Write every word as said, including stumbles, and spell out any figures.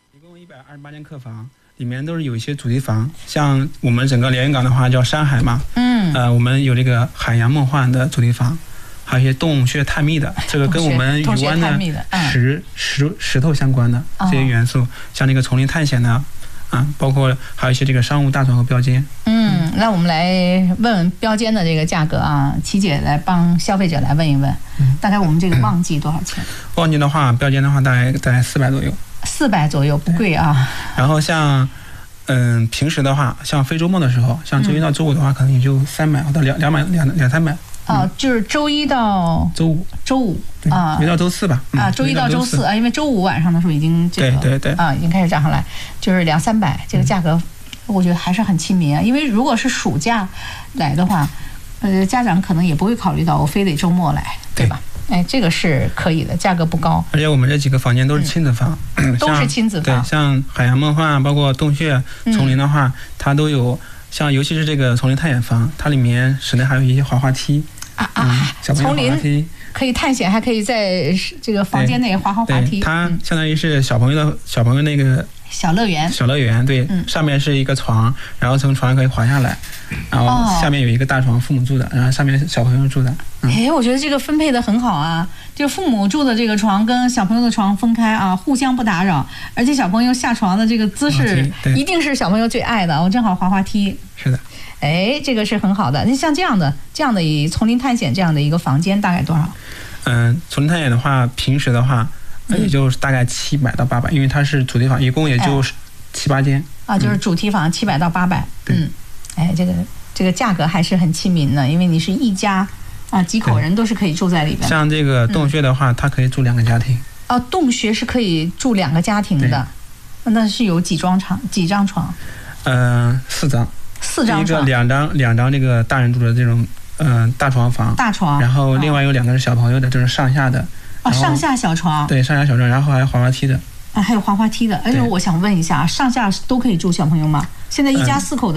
一共一百二十八间客房，里面都是有一些主题房，像我们整个连云港的话叫山海嘛，嗯，呃，我们有这个海洋梦幻的主题房，还有一些洞穴探秘的，这个跟我们渔湾的石石石头相关的这些元素，像那个丛林探险的。啊，包括还有一些这个商务大床和标间。 嗯，那我们来问问标间的这个价格啊，琪姐来帮消费者来问一问，嗯、大概我们这个旺季多少钱？ 旺季的话，标间的话大概大概四百左右。 四百左右，不贵啊。 然后像，嗯，平时的话，像非周末的时候，像周一到周五的话，嗯、可能也就三百到两两百两两三百。 啊，就是周一到周五， 周五啊， 周一到周四吧。 啊，周一到周四啊，因为周五晚上的时候已经这个对对对啊，已经开始涨上来，就是两三百，这个价格我觉得还是很亲民啊。因为如果是暑假来的话，呃，家长可能也不会考虑到我非得周末来，对吧？哎，这个是可以的，价格不高。 而且我们这几个房间都是亲子房， 嗯、都是亲子房。 对，像海洋梦幻，包括洞穴、丛林的话，嗯、它都有。像尤其是这个丛林探险房，它里面室内还有一些滑滑梯。 啊啊！丛林可以探险，还可以在这个房间内滑滑滑梯。 它相当于是小朋友的小朋友那个小乐园。 小乐园对，嗯、上面是一个床，然后从床上可以滑下来，然后下面有一个大床，父母住的，然后上面小朋友住的。 嗯、哎，我觉得这个分配的很好啊，就父母住的这个床跟小朋友的床分开啊，互相不打扰，而且小朋友下床的这个姿势一定是小朋友最爱的。我正好滑滑梯。 是的。 哎，这个是很好的。那像这样的、这样的以丛林探险这样的一个房间，大概多少？ 嗯，丛林探险的话，平时的话，嗯、也就是大概七百到八百，因为它是主题房，一共也就七八间。 啊，就是主题房七百到八百。嗯，哎，这个这个价格还是很亲民的，因为你是一家啊几口人都是可以住在里边。 像这个洞穴的话，嗯、它可以住两个家庭。 哦，洞穴是可以住两个家庭的，那是有几张床？几张床？ 嗯、呃，四张。 四张床， 一个两张两张这个大人住的这种嗯、呃、大床房， 大床， 然后另外有两个是小朋友的，就是上下的。 哦，上下小床。 对，上下小床，然后还有滑滑梯的。 啊，还有滑滑梯的。而且我想问一下，上下都可以住小朋友吗？现在一家四口的。